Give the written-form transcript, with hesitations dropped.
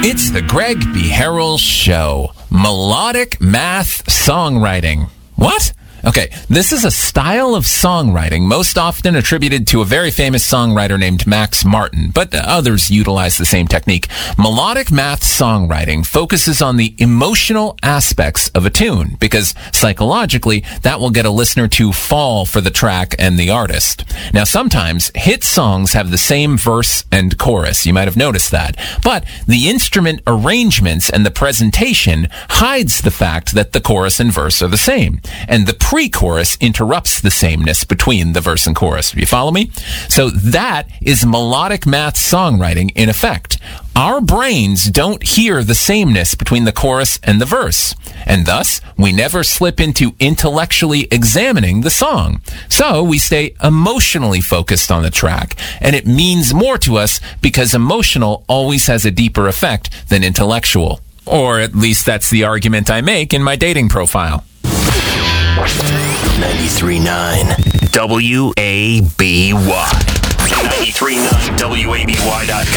It's the Greg B. Harrell Show. Melodic math songwriting. What? Okay, this is a style of songwriting most often attributed to a very famous songwriter named Max Martin, but others utilize the same technique. Melodic math songwriting focuses on the emotional aspects of a tune because psychologically that will get a listener to fall for the track and the artist. Now, sometimes hit songs have the same verse and chorus. You might have noticed that. But the instrument arrangements and the presentation hides the fact that the chorus and verse are the same. And the pre-chorus interrupts the sameness between the verse and chorus. You follow me? So that is melodic math songwriting in effect. Our brains don't hear the sameness between the chorus and the verse, and thus we never slip into intellectually examining the song. So we stay emotionally focused on the track, and it means more to us because emotional always has a deeper effect than intellectual. Or at least that's the argument I make in my dating profile. 93.9 WABY. 93.9 WABY.com.